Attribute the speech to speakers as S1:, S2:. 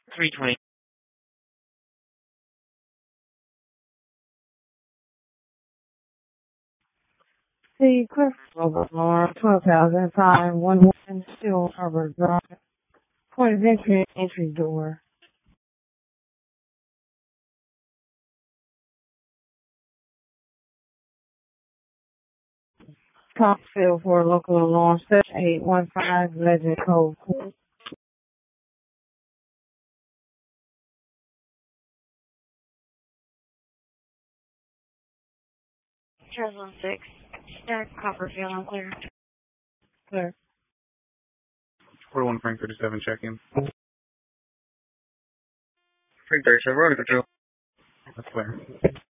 S1: 320.
S2: The Cliff Alarm 12,511 Steel Harbor Drive. Point of entry door. Coxfield for local alarm 7815 Legend Code.
S3: Charles 16. Derek Copperfield, I'm clear.
S2: Clear.
S4: 41 Frank 37, check-in.
S1: Frank 37, road control.
S4: That's clear.